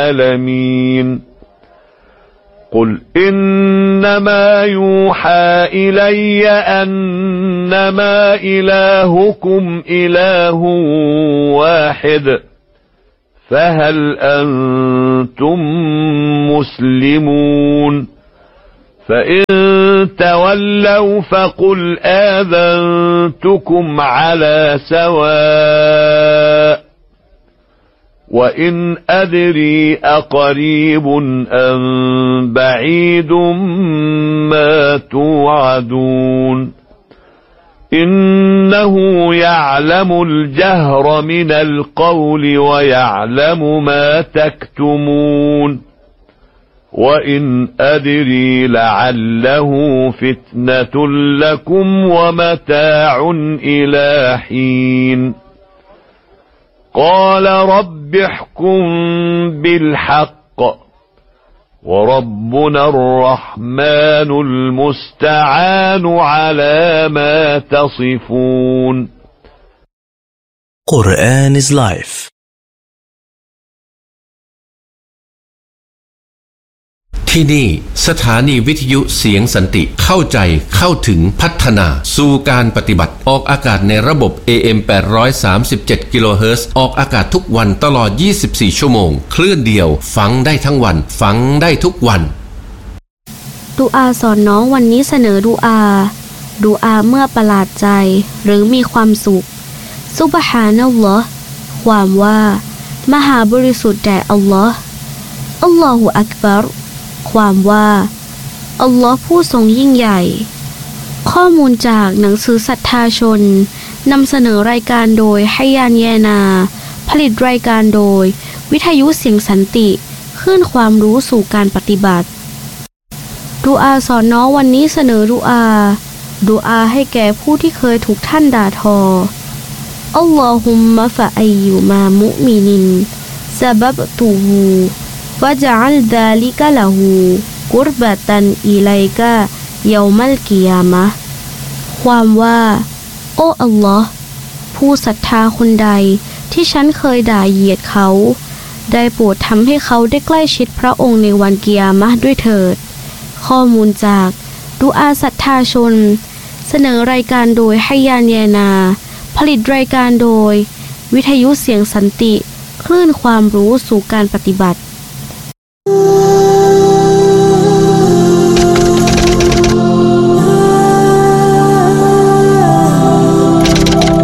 العالمين قل إنما يوحى إلي أنما إلهكم إله واحد فهل أنتم مسلمون فإن تولوا فقل آذنتكم على سواء وإن أدري أقريب أم بعيد ما توعدون إنه يعلم الجهر من القول ويعلم ما تكتمون وإن أدري لعله فتنة لكم ومتاع إلى حين قال رب احكم بالحق وربنا الرحمن المستعان على ما تصفون Quran is life. ที่นี่สถานีวิทยุเสียงสันติเข้าใจเข้าถึงพัฒนาสู่การปฏิบัติออกอากาศในระบบ AM 837 กิโลเฮิรตซ์ออกอากาศทุกวันตลอด24ชั่วโมงคลื่นเดียวฟังได้ทั้งวันฟังได้ทุกวันดุอาสอนน้องวันนี้เสนอดุอาเมื่อประหลาดใจหรือมีความสุขซุบฮานัลลอฮ์ความว่ามหาบริสุทธิ์แด่อัลลอฮ์อัลลอฮุอักบัรความว่าอัลลอฮ์ผู้ทรงยิ่งใหญ่ข้อมูลจากหนังสือศรัทธาชนนำเสนอรายการโดยฮัยยานแยนาผลิตรายการโดยวิทยุเสียงสันติคลื่นความรู้สู่การปฏิบัติดุอาสอนน้องวันนี้เสนอดุอาให้แก่ผู้ที่เคยถูกท่านด่าทออัลลอฮุมมะฟะอัยยุมามุมินินซะบับตุฮูวะจะอัลซาลิกะละฮูกุรบะตันอิลัยกะเยามัลกิยามะห์ความว่าโอ้อัลลอฮ์ผู้ศรัทธาคนใดที่ฉันเคยด่าเหยียดเขาได้โปรดทำให้เขาได้ใกล้ชิดพระองค์ในวันกิยามะห์ด้วยเถิดข้อมูลจากดุอาศรัทธาชนเสนอรายการโดยฮัยยานแยนาผลิตรายการโดยวิทยุเสียงสันติคลื่นความรู้สู่การปฏิบัติ